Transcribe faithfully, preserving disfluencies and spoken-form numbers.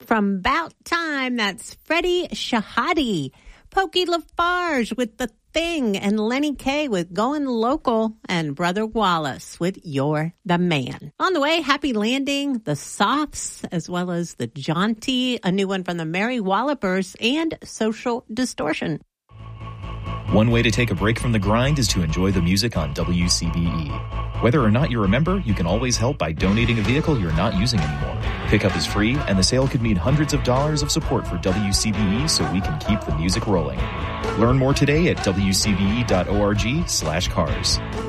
from Bout Time. That's Freddie Shahadi, Pokey Lafarge with The Thing, and Lenny Kaye with Going Local, and Brother Wallace with You're the Man. On the way, Happy Landing, The Softs, as well as The Jaunty, a new one from the Mary Wallopers, and Social Distortion. One way to take a break from the grind is to enjoy the music on W C B E. Whether or not you're a member, you can always help by donating a vehicle you're not using anymore. Pickup is free, and the sale could mean hundreds of dollars of support for W C B E so we can keep the music rolling. Learn more today at W C B E dot org slash cars.